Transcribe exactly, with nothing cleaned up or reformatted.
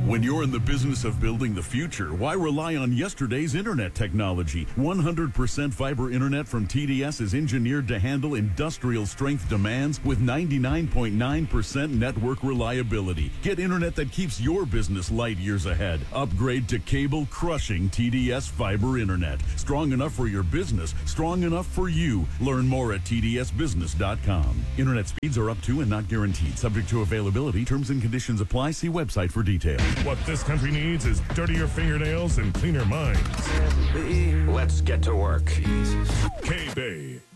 When you're in the business of building the future, why rely on yesterday's internet technology? one hundred percent fiber internet from T D S is engineered to handle industrial strength demands with ninety-nine point nine percent network reliability. Get internet that keeps your business light years ahead. Upgrade to cable crushing T D S fiber internet. Strong enough for your business, strong enough for you. Learn more at T D S business dot com. Internet speeds are up to and not guaranteed. Subject to availability. Terms and conditions apply. See website for details. What this country needs is dirtier fingernails and cleaner minds. Let's get to work. K-Bay.